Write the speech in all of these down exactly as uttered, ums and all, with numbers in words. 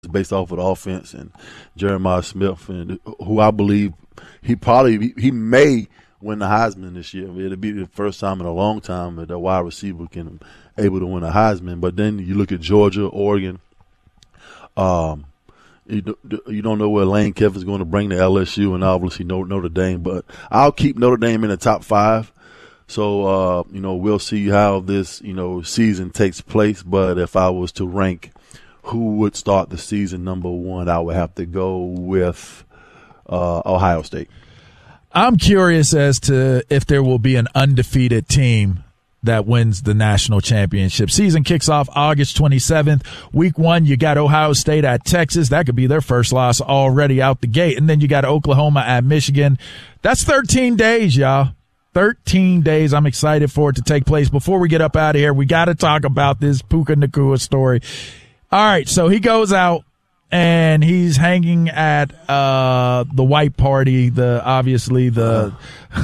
based off of the offense, and Jeremiah Smith, and who I believe he probably he may win the Heisman this year. It'll be the first time in a long time that a wide receiver can able to win a Heisman. But then you look at Georgia, Oregon. Um, you, you don't know where Lane Kiffin's going to bring to L S U, and obviously Notre Dame. But I'll keep Notre Dame in the top five. So uh, you know, we'll see how this you know season takes place. But if I was to rank who would start the season number one, I would have to go with uh, Ohio State. I'm curious as to if there will be an undefeated team that wins the national championship. Season kicks off August twenty-seventh. Week one, you got Ohio State at Texas. That could be their first loss already out the gate. And then you got Oklahoma at Michigan. That's thirteen days, y'all. thirteen days. I'm excited for it to take place. Before we get up out of here, we got to talk about this Puka Nacua story. All right, so he goes out and he's hanging at uh the white party, the obviously the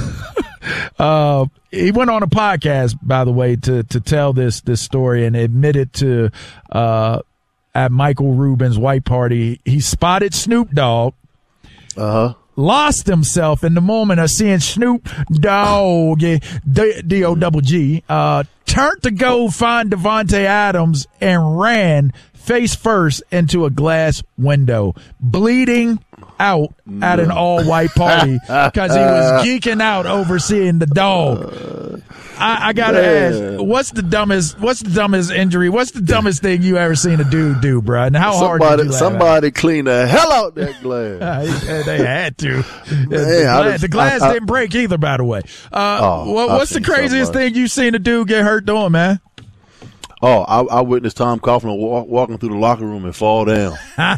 uh he went on a podcast, by the way, to to tell this this story and admitted to uh at Michael Rubin's white party he spotted Snoop Dogg. Uh-huh. Lost himself in the moment of seeing Snoop Dogg, D O double G, uh, turned to go find Devontae Adams and ran face first into a glass window, bleeding out no. at an all-white party because he was geeking out over seeing the dog. I, I gotta Man. ask, what's the dumbest? What's the dumbest injury? What's the dumbest thing you ever seen a dude do, bro? And how somebody, hard did you laugh Somebody clean the hell out that glass. They had to. Man, the glass, the glass I, I, didn't break either, by the way. Uh, oh, what, what's the craziest somebody. thing you seen a dude get hurt doing, man? Oh, I, I witnessed Tom Coughlin walk, walking through the locker room and fall down.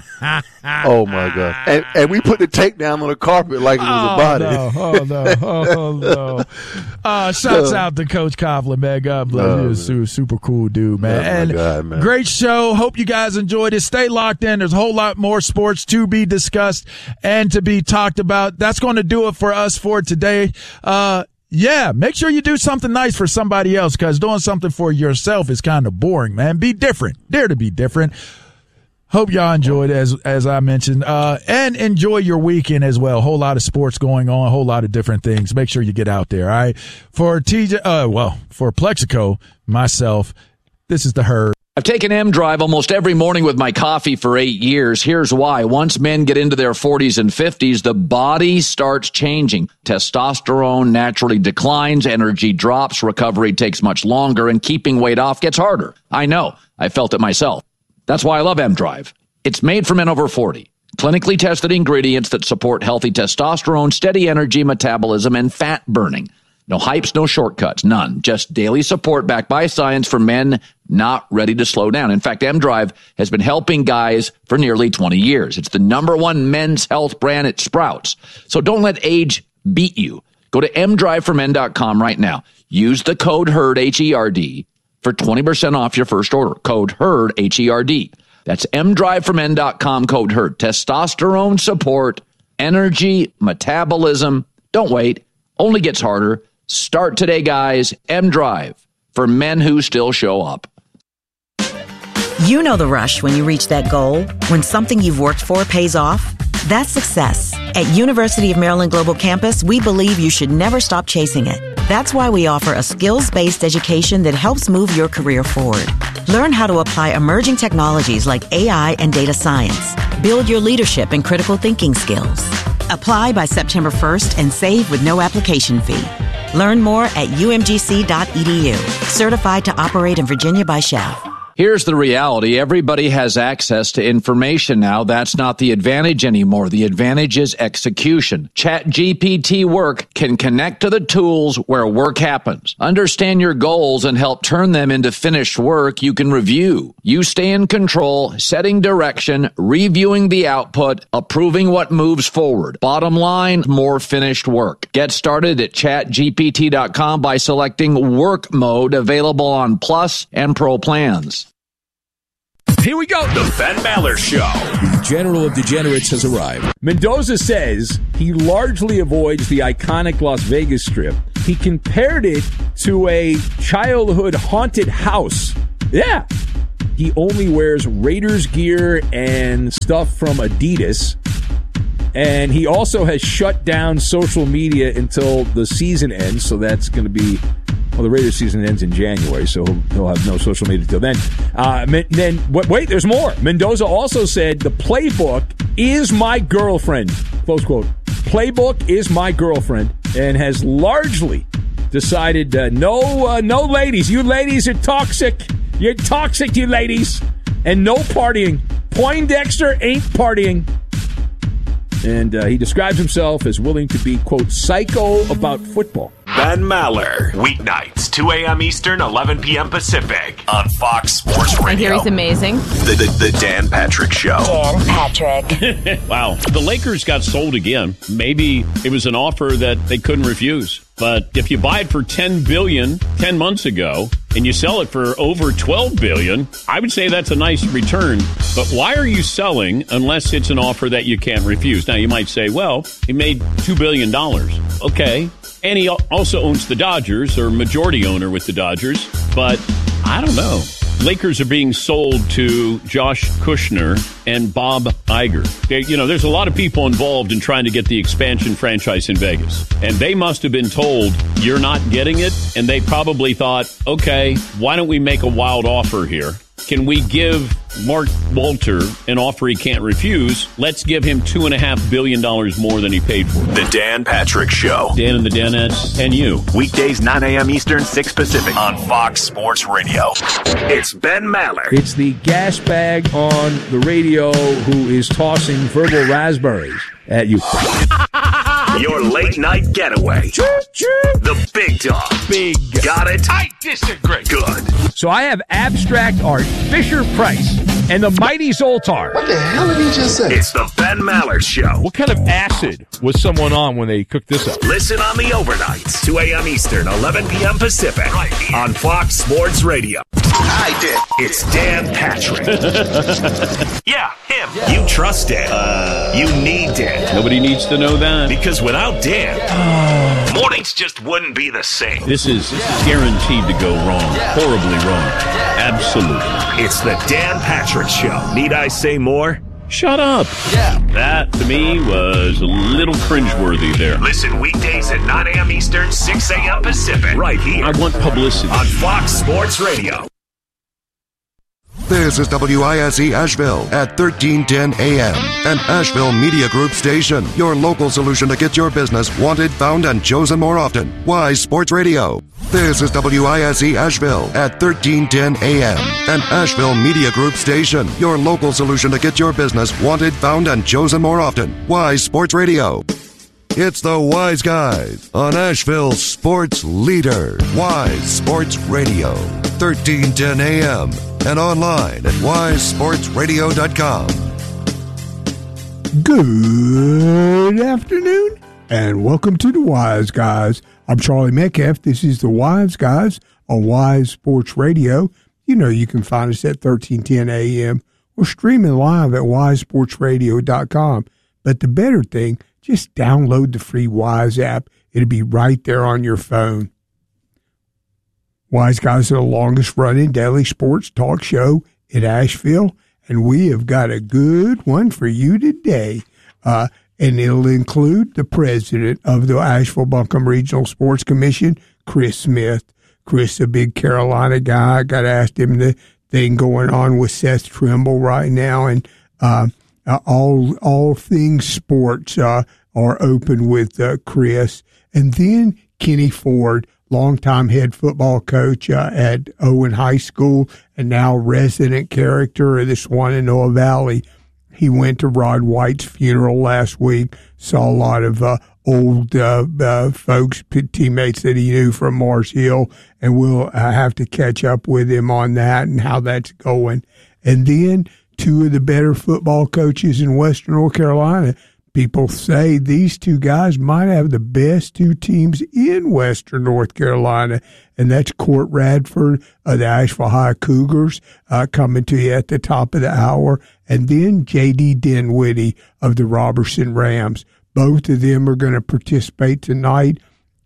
Oh, my God. And, and we put the tape down on the carpet like it was oh, a body. No. Oh, no. Oh, no. Uh, shouts out to Coach Coughlin, man. God bless oh, you. Man. Super, super cool dude, man. Oh, and God, man. Great show. Hope you guys enjoyed it. Stay locked in. There's a whole lot more sports to be discussed and to be talked about. That's going to do it for us for today. Uh, Yeah, make sure you do something nice for somebody else because doing something for yourself is kind of boring, man. Be different. Dare to be different. Hope y'all enjoyed, as as I mentioned, uh, and enjoy your weekend as well. A whole lot of sports going on, a whole lot of different things. Make sure you get out there, all right? For T J, uh, well, for Plexico, myself, this is The Herd. I've taken M-Drive almost every morning with my coffee for eight years. Here's why. Once men get into their forties and fifties, the body starts changing. Testosterone naturally declines, energy drops, recovery takes much longer, and keeping weight off gets harder. I know. I felt it myself. That's why I love M-Drive. It's made for men over forty. Clinically tested ingredients that support healthy testosterone, steady energy, metabolism, and fat burning. No hypes, no shortcuts, none. Just daily support backed by science for men not ready to slow down. In fact, M-Drive has been helping guys for nearly twenty years. It's the number one men's health brand at Sprouts. So don't let age beat you. Go to m drive for men dot com right now. Use the code HERD, H E R D, for twenty percent off your first order. Code HERD, H E R D. That's m drive for men dot com, code HERD. Testosterone support, energy, metabolism. Don't wait. Only gets harder. Start today, guys. M-Drive, for men who still show up. You know the rush when you reach that goal, when something you've worked for pays off. That's success. At University of Maryland Global Campus, we believe you should never stop chasing it. That's why we offer a skills-based education that helps move your career forward. Learn how to apply emerging technologies like A I and data science. Build your leadership and critical thinking skills. Apply by September first and save with no application fee. Learn more at u m g c dot e d u. Certified to operate in Virginia by S C H A F. Here's the reality. Everybody has access to information now. That's not the advantage anymore. The advantage is execution. ChatGPT Work can connect to the tools where work happens. Understand your goals and help turn them into finished work you can review. You stay in control, setting direction, reviewing the output, approving what moves forward. Bottom line, more finished work. Get started at chat G P T dot com by selecting Work Mode, available on Plus and Pro plans. Here we go. The Ben Maller Show. The General of Degenerates has arrived. Mendoza says he largely avoids the iconic Las Vegas Strip. He compared it to a childhood haunted house. Yeah. he only wears Raiders gear and stuff from Adidas. And he also has shut down social media until the season ends. So that's going to be, well, the Raiders season ends in January, so he'll, he'll have no social media until then. Uh, then wait, there's more. Mendoza also said the playbook is my girlfriend, close quote. Playbook is my girlfriend, and has largely decided uh, no, uh, no ladies. You ladies are toxic. You're toxic, you ladies. And no partying. Poindexter ain't partying. And uh, he describes himself as willing to be, quote, psycho about football. Ben Maller, weeknights, two a.m. Eastern, eleven p.m. Pacific, on Fox Sports Radio. I hear he's amazing. The, the, the Dan Patrick Show. Dan Patrick. Wow. The Lakers got sold again. Maybe it was an offer that they couldn't refuse. But if you buy it for ten billion dollars ten months ago and you sell it for over twelve billion dollars, I would say that's a nice return. But why are you selling unless it's an offer that you can't refuse? Now, you might say, well, he made two billion dollars. Okay. And he also owns the Dodgers, or majority owner with the Dodgers. But I don't know. Lakers are being sold to Josh Kushner and Bob Iger. They, you know, there's a lot of people involved in trying to get the expansion franchise in Vegas. And they must have been told, you're not getting it. And they probably thought, okay, why don't we make a wild offer here? Can we give Mark Walter an offer he can't refuse? Let's give him two and a half billion dollars more than he paid for. The Dan Patrick Show. Dan and the Danettes and you. Weekdays, nine a.m. Eastern, six Pacific, on Fox Sports Radio. It's Ben Maller. It's the gas bag on the radio who is tossing verbal raspberries at you. Your late night getaway. The big dog. Big. Got it? I disagree. Good. So I have abstract art, Fisher Price, and the Mighty Zoltar. What the hell did he just say? It's the Ben Maller Show. What kind of acid was someone on when they cooked this up? Listen on the overnights, two a.m. Eastern, eleven p.m. Pacific, right here on Fox Sports Radio. I did. It's Dan Patrick. Yeah, him. Yeah. You trust Dan. Uh, you need Dan. Nobody needs to know that. Because without Dan, mornings just wouldn't be the same. This is guaranteed to go wrong. Horribly wrong. Absolutely. It's the Dan Patrick Show. Need I say more? Shut up. Yeah. That, to me, was a little cringeworthy there. Listen weekdays at nine a.m. Eastern, six a.m. Pacific. Right here. I want publicity. On Fox Sports Radio. This is W I S E Asheville at thirteen ten A M, an Asheville Media Group station. Your local solution to get your business wanted, found, and chosen more often. Wise Sports Radio. This is W I S E Asheville at thirteen ten A M, an Asheville Media Group station. Your local solution to get your business wanted, found, and chosen more often. Wise Sports Radio. It's the Wise Guys on Asheville's sports leader, Wise Sports Radio, thirteen ten A M, and online at wise sports radio dot com. Good afternoon, and welcome to the Wise Guys. I'm Charlie Metcalf. This is the Wise Guys on Wise Sports Radio. You know you can find us at thirteen ten A M or streaming live at wise sports radio dot com. But the better thing, just download the free Wise app. It'll be right there on your phone. Wise Guys are the longest-running daily sports talk show in Asheville, and we have got a good one for you today. Uh, and it'll include the president of the Asheville-Buncombe Regional Sports Commission, Chris Smith. Chris, a big Carolina guy. I got to ask him the thing going on with Seth Trimble right now, and uh, uh, all all things sports uh, are open with uh, Chris. And then Kenny Ford, longtime head football coach uh, at Owen High School and now resident character of the Shenandoah Valley. He went to Rod White's funeral last week, saw a lot of uh, old uh, uh, folks, teammates that he knew from Mars Hill, and we'll uh, have to catch up with him on that and how that's going. And then two of the better football coaches in Western North Carolina. People say these two guys might have the best two teams in Western North Carolina, and that's Court Radford of the Asheville High Cougars uh, coming to you at the top of the hour, and then J D Dinwiddie of the Robertson Rams. Both of them are going to participate tonight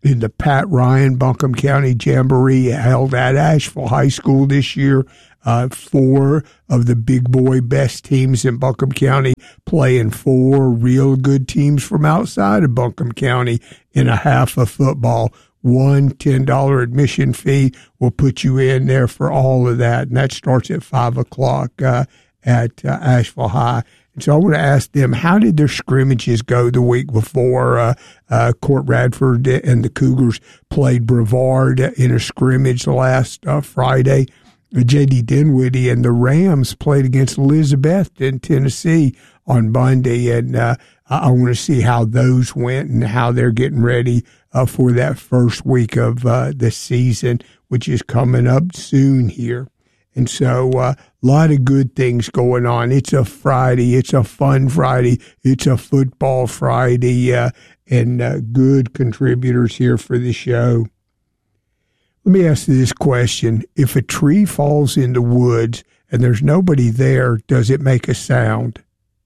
in the Pat Ryan Buncombe County Jamboree held at Asheville High School this year. Uh, four of the big boy best teams in Buncombe County playing four real good teams from outside of Buncombe County in a half of football. One ten dollars admission fee will put you in there for all of that, and that starts at five o'clock uh, at uh, Asheville High. And so I want to ask them, how did their scrimmages go the week before? Uh, uh, Court Radford and the Cougars played Brevard in a scrimmage last uh, Friday. J D Dinwiddie and the Rams played against Elizabeth in Tennessee on Monday, and uh, I want to see how those went and how they're getting ready uh, for that first week of uh, the season, which is coming up soon here. And so a uh, lot of good things going on. It's a Friday. It's a fun Friday. It's a football Friday, uh, and uh, good contributors here for the show. Let me ask you this question. If a tree falls in the woods and there's nobody there, does it make a sound?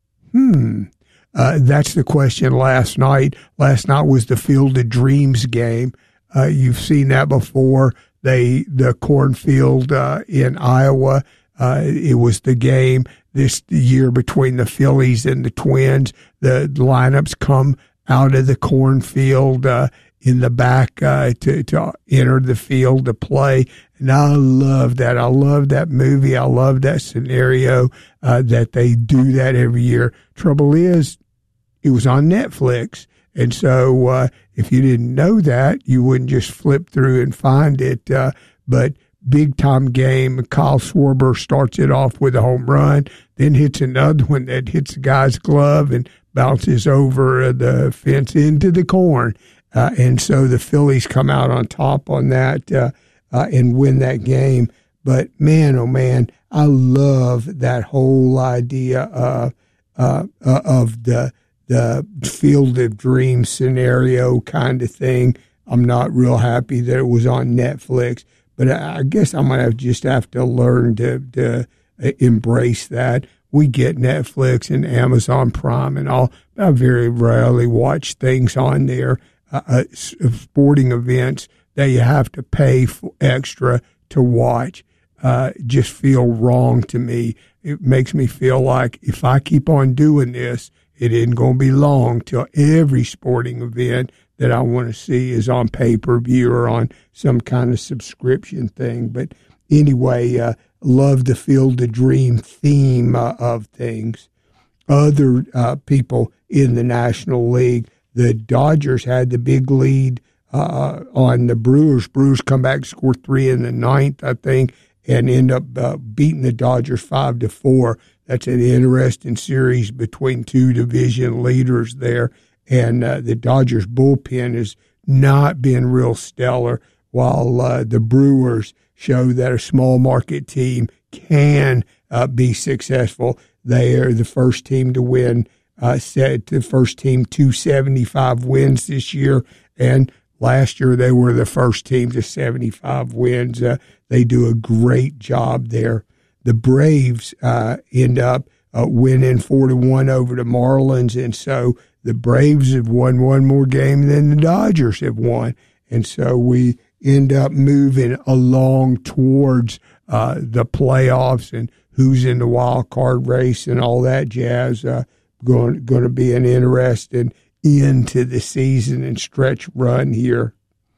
Hmm. Uh, that's the question last night. Last night was the Field of Dreams game. Uh, you've seen that before. They, the cornfield uh, in Iowa, uh, it was the game this year between the Phillies and the Twins. The lineups come out of the cornfield uh, in the back uh, to, to enter the field to play. And I love that. I love that movie. I love that scenario uh, that they do that every year. Trouble is, it was on Netflix. And so uh, if you didn't know that, you wouldn't just flip through and find it. Uh, but big-time game, Kyle Schwarber starts it off with a home run, then hits another one that hits the guy's glove and bounces over the fence into the corn. Uh, and so the Phillies come out on top on that uh, uh, and win that game. But, man, oh, man, I love that whole idea uh, uh, uh, of the – the Field of Dreams scenario kind of thing. I'm not real happy that it was on Netflix, but I guess I'm going to just have to learn to, to embrace that. We get Netflix and Amazon Prime and all, but I very rarely watch things on there, uh, uh, sporting events that you have to pay for extra to watch. Uh, just feel wrong to me. It makes me feel like if I keep on doing this, it isn't going to be long till every sporting event that I want to see is on pay-per-view or on some kind of subscription thing. But anyway, uh, love the Field of Dream theme uh, of things. Other uh, people in the National League, the Dodgers had the big lead uh, on the Brewers. Brewers come back, score three in the ninth, I think, and end up uh, beating the Dodgers five to four. That's an interesting series between two division leaders there. And uh, the Dodgers bullpen has not been real stellar, while uh, the Brewers show that a small market team can uh, be successful. They are the first team to win, uh, set the first team to seventy-five wins this year. And last year they were the first team to seventy-five wins. Uh, they do a great job there. The Braves uh, end up uh, winning four to one over the Marlins, and so the Braves have won one more game than the Dodgers have won, and so we end up moving along towards uh, the playoffs and who's in the wild card race and all that jazz. Uh, going going to be an interesting end to the season and stretch run here.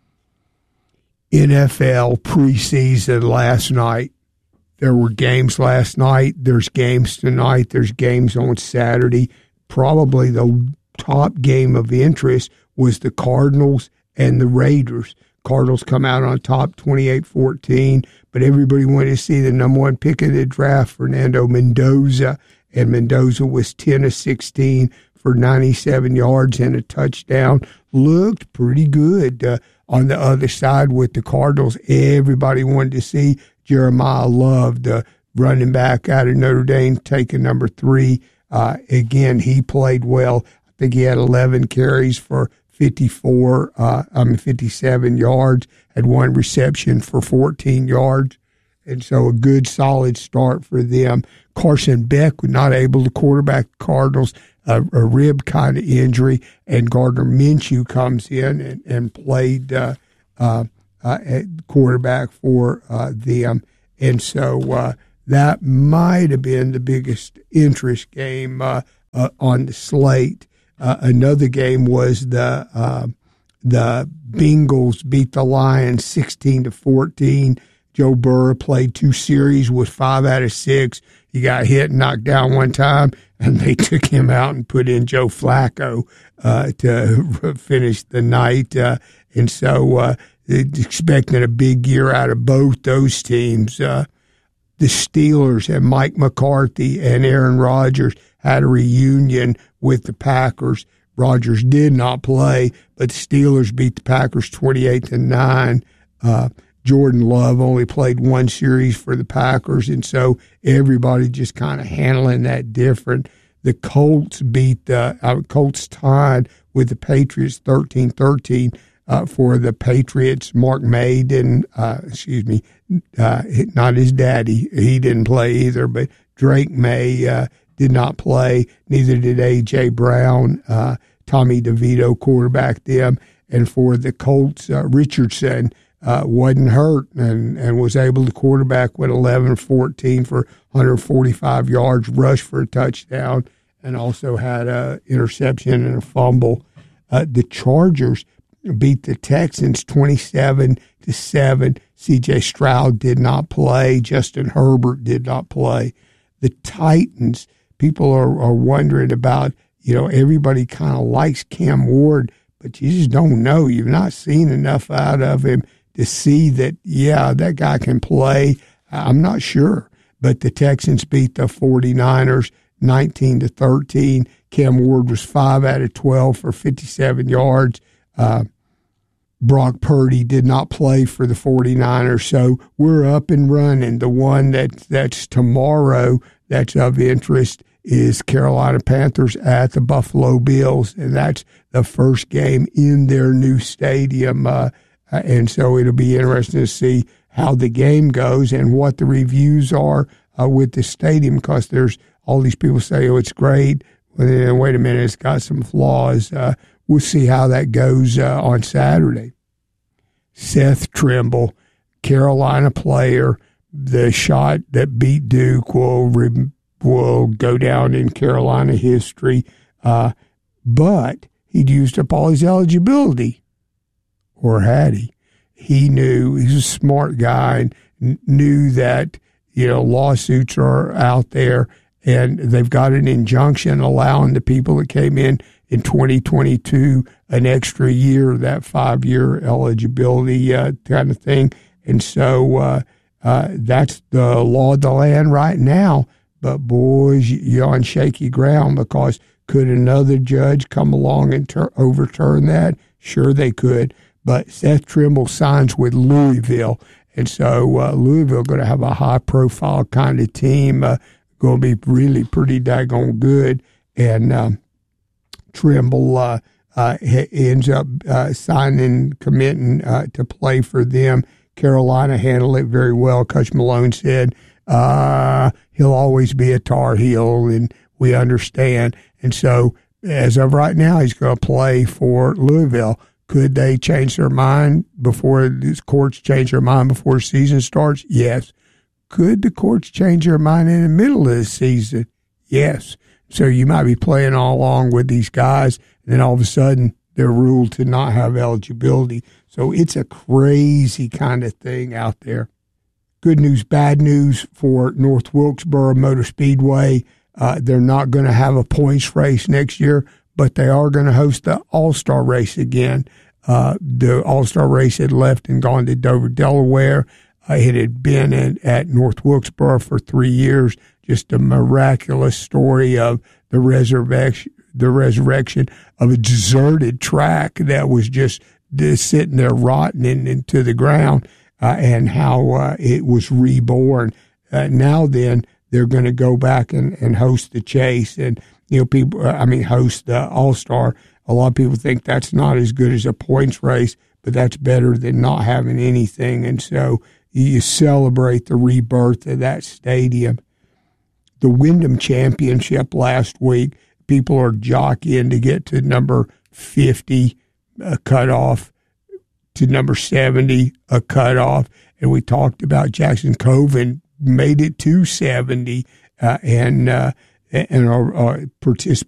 N F L preseason last night. There were games last night. There's games tonight. There's games on Saturday. Probably the top game of interest was the Cardinals and the Raiders. Cardinals come out on top twenty-eight fourteen, but everybody wanted to see the number one pick of the draft, Fernando Mendoza, and Mendoza was ten of sixteen for ninety-seven yards and a touchdown. Looked pretty good. Uh, on the other side with the Cardinals, everybody wanted to see Jeremiah Love, the running back out of Notre Dame, taking number three. Uh, again, he played well. I think he had eleven carries for fifty-four, uh, I mean fifty-seven yards, had one reception for fourteen yards. and so a good, solid start for them. Carson Beck was not able to quarterback the Cardinals, a, a rib kind of injury, and Gardner Minshew comes in and, and played uh, uh, uh, at quarterback for uh, them. And so uh, that might have been the biggest interest game uh, uh, on the slate. Uh, another game was the uh, the Bengals beat the Lions sixteen to fourteen. Joe Burrow played two series, was five out of six. He got hit and knocked down one time, and they took him out and put in Joe Flacco uh, to finish the night. Uh, and so uh, expecting a big year out of both those teams. Uh, the Steelers and Mike McCarthy and Aaron Rodgers had a reunion with the Packers. Rodgers did not play, but the Steelers beat the Packers twenty-eight to nine. Uh, Jordan Love only played one series for the Packers, and so everybody just kind of handling that different. The Colts beat the uh, Colts tied with the Patriots thirteen thirteen uh, for the Patriots. Mark May didn't, uh, excuse me, uh, not his daddy. He didn't play either, but Drake May uh, did not play. Neither did A J. Brown. Uh, Tommy DeVito quarterbacked them. And for the Colts, uh, Richardson uh, wasn't hurt and, and was able to quarterback with eleven fourteen for one hundred forty-five yards, rush for a touchdown, and also had an interception and a fumble. Uh, the Chargers beat the Texans twenty-seven to seven. C J. Stroud did not play. Justin Herbert did not play. The Titans, people are, are wondering about, you know, everybody kind of likes Cam Ward, but you just don't know. You've not seen enough out of him to see that, yeah, that guy can play. I'm not sure. But the Texans beat the 49ers nineteen to thirteen. Cam Ward was five out of twelve for fifty-seven yards. Uh, Brock Purdy did not play for the 49ers, so we're up and running. The one that that's tomorrow that's of interest is Carolina Panthers at the Buffalo Bills, and that's the first game in their new stadium. Uh, and so it'll be interesting to see how the game goes and what the reviews are uh, with the stadium, because there's all these people say, oh, it's great. Well, then, wait a minute, it's got some flaws. Uh, we'll see how that goes uh, on Saturday. Seth Trimble, Carolina player, the shot that beat Duke will re- will go down in Carolina history. Uh, but he'd used up all his eligibility, or had he? He knew, he's a smart guy and n- knew that, you know, lawsuits are out there, and they've got an injunction allowing the people that came in in twenty twenty-two an extra year, that five-year eligibility uh, kind of thing. And so uh, uh, that's the law of the land right now. But, boys, you're on shaky ground, because could another judge come along and ter- overturn that? Sure they could. But Seth Trimble signs with Louisville, and so uh, Louisville going to have a high-profile kind of team, uh, going to be really pretty daggone good. And um, Trimble uh, uh, ends up uh, signing, committing uh, to play for them. Carolina handled it very well. Coach Malone said uh, he'll always be a Tar Heel, and we understand. And so as of right now, he's going to play for Louisville. Could they change their mind before these courts change their mind before the season starts? Yes. Could the courts change their mind in the middle of the season? Yes. So you might be playing all along with these guys, and then all of a sudden they're ruled to not have eligibility. So it's a crazy kind of thing out there. Good news, bad news for North Wilkesboro Motor Speedway. Uh, they're not going to have a points race next year, but they are going to host the All-Star race again. Uh, the All-Star race had left and gone to Dover, Delaware. Uh, it had been at, at North Wilkesboro for three years. Just a miraculous story of the resurrection, the resurrection of a deserted track that was just, just sitting there rotting in, into the ground, uh, and how uh, it was reborn. Uh, now then, they're going to go back and, and host the chase, and you know, people. I mean, host the All-Star. A lot of people think that's not as good as a points race, but that's better than not having anything. And so you celebrate the rebirth of that stadium. The Wyndham Championship last week, people are jockeying to get to number fifty, a cutoff, to number seventy, a cutoff. And we talked about Jackson Coven made it to seventy, uh, and uh, and our, our participants